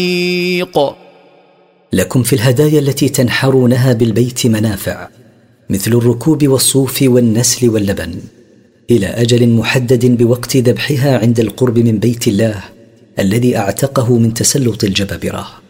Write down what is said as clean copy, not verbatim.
لكم في الهدايا التي تنحرونها بالبيت منافع، مثل الركوب والصوف والنسل واللبن، إلى أجل محدد بوقت ذبحها عند القرب من بيت الله الذي أعتقه من تسلط الجبابرة.